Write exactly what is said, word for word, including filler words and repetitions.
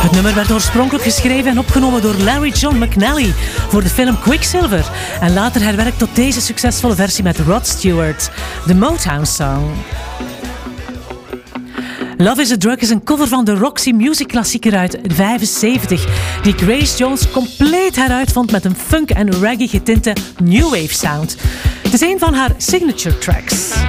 Het nummer werd oorspronkelijk geschreven en opgenomen door Larry John McNally voor de film Quicksilver en later herwerkt tot deze succesvolle versie met Rod Stewart, de Motown Song. Love is a Drug is een cover van de Roxy Music klassieker uit vijfenzeventig, die Grace Jones compleet heruitvond met een funk- en reggae getinte new wave sound. Het is een van haar signature tracks.